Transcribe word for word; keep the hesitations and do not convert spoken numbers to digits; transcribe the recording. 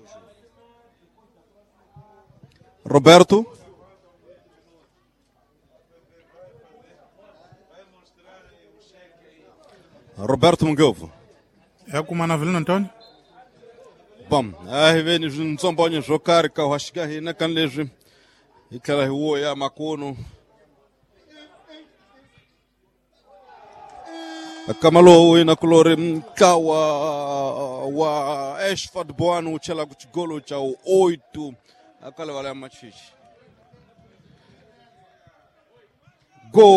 Roberto. Roberto Mungovo. É como na Vila Antônio? Bom, aí vem os zombonhos jogar com o Hashgahi na canleje. E aquela rua é Macono. A Camalo na colore Kawa wa Ashford Boano, Chela Golo, Chao, oito. Aquela vale a machixe. Go.